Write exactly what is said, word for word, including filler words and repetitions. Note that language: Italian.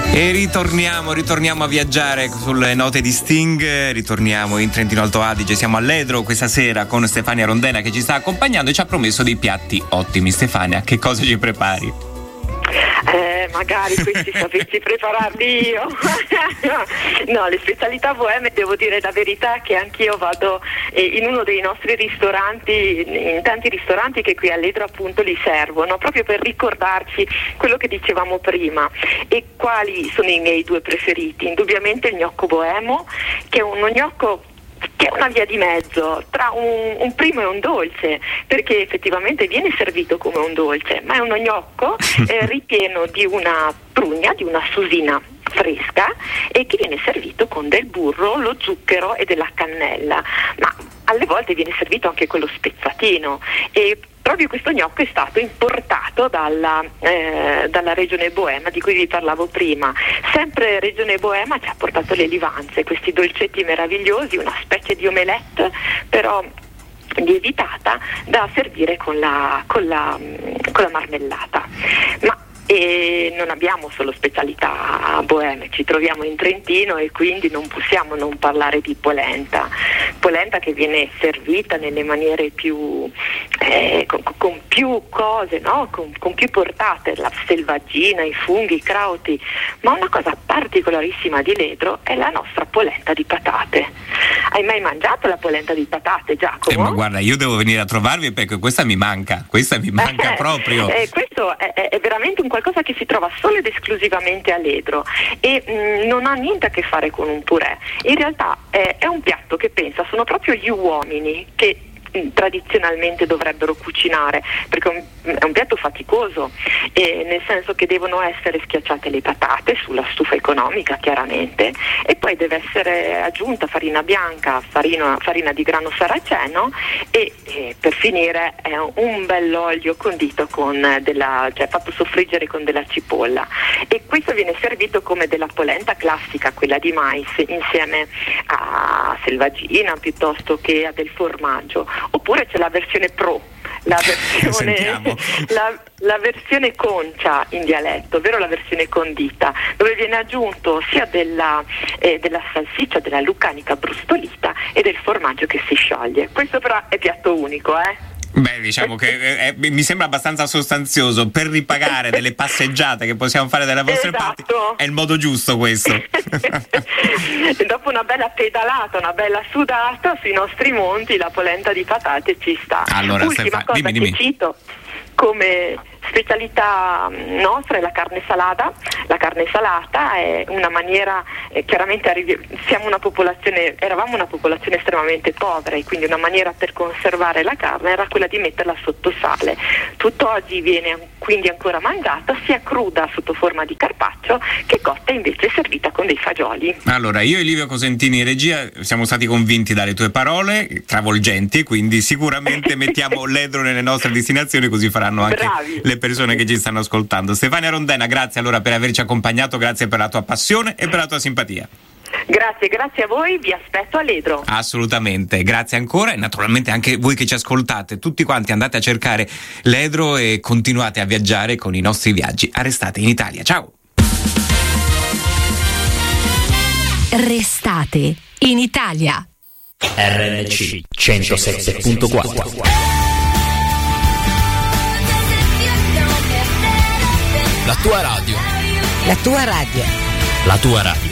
E ritorniamo, ritorniamo a viaggiare sulle note di Sting, ritorniamo in Trentino Alto Adige, siamo a Ledro questa sera con Stefania Rondena che ci sta accompagnando e ci ha promesso dei piatti ottimi. Stefania, che cosa ci prepari? Eh, magari questi sapessi prepararli io. No, le specialità boeme, devo dire la verità che anch'io vado eh, in uno dei nostri ristoranti, in tanti ristoranti che qui a Ledro appunto li servono, proprio per ricordarci quello che dicevamo prima. E quali sono i miei due preferiti? Indubbiamente il gnocco boemo, che è uno gnocco che è una via di mezzo tra un, un primo e un dolce, perché effettivamente viene servito come un dolce, ma è uno gnocco eh, ripieno di una prugna, di una susina fresca, e che viene servito con del burro, lo zucchero e della cannella, ma alle volte viene servito anche con lo spezzatino. E proprio questo gnocco è stato importato dalla, eh, dalla regione Boema di cui vi parlavo prima. Sempre regione Boema ci ha portato le livanze, questi dolcetti meravigliosi, una specie di omelette però lievitata da servire con la, con la, con la marmellata. Ma e non abbiamo solo specialità boeme, ci troviamo in Trentino e quindi non possiamo non parlare di polenta. Polenta che viene servita nelle maniere più eh, con, con più cose, no? con, con più portate, la selvaggina, i funghi, i crauti, ma una cosa particolarissima di Ledro è la nostra polenta di patate. Hai mai mangiato la polenta di patate, Giacomo? Eh, ma guarda, io devo venire a trovarvi perché questa mi manca, questa mi manca eh, proprio. Eh, questo è, è veramente un qualcosa che si trova solo ed esclusivamente a Ledro e mh, non ha niente a che fare con un purè. In realtà è, è un piatto che pensa sono proprio gli uomini che tradizionalmente dovrebbero cucinare, perché è un, è un piatto faticoso, eh, nel senso che devono essere schiacciate le patate sulla stufa economica chiaramente, e poi deve essere aggiunta farina bianca, farina, farina di grano saraceno e, e per finire è un, un bell'olio condito con della, cioè fatto soffriggere con della cipolla, e questo viene servito come della polenta classica, quella di mais, insieme a selvaggina piuttosto che a del formaggio. Oppure c'è la versione pro, la versione, la, la versione concia in dialetto, ovvero la versione condita, dove viene aggiunto sia della, eh, della salsiccia, della lucanica brustolita e del formaggio che si scioglie. Questo però è piatto unico, eh? Beh, diciamo che è, mi sembra abbastanza sostanzioso per ripagare delle passeggiate che possiamo fare dalle vostre esatto. parti. È il modo giusto questo. E dopo una bella pedalata, una bella sudata sui nostri monti, la polenta di patate ci sta. Allora, Ultima Stefan, cosa dimmi, che dimmi. cito come specialità nostra è la carne salata. La carne salata è una maniera, eh, chiaramente arrivi, siamo una popolazione, eravamo una popolazione estremamente povera, e quindi una maniera per conservare la carne era quella di metterla sotto sale. Tutt'oggi viene quindi ancora mangiata sia cruda sotto forma di carpaccio che cotta invece servita con dei fagioli. Allora, io e Livio Cosentini in regia siamo stati convinti dalle tue parole travolgenti, quindi sicuramente mettiamo Ledro nelle nostre destinazioni, così faranno anche Bravi. le persone che ci stanno ascoltando. Stefania Rondena, grazie allora per averci accompagnato, grazie per la tua passione e per la tua simpatia. Grazie, grazie a voi, vi aspetto a Ledro. Assolutamente, grazie ancora, e naturalmente anche voi che ci ascoltate, tutti quanti andate a cercare Ledro e continuate a viaggiare con i nostri viaggi a Restate in Italia. Ciao! Restate in Italia. R N C centosette virgola quattro. La tua radio. La tua radio. La tua radio.